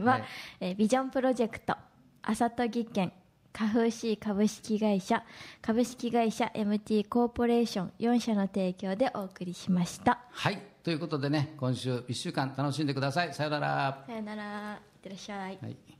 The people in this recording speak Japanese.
は、ビジョンプロジェクト、朝とぎ県、カフーシー株式会社、株式会社 MT コーポレーション4社の提供でお送りしました。 はい、ということでね、今週1週間楽しんでください。さよなら。 さよなら。いってらっしゃい。 はい。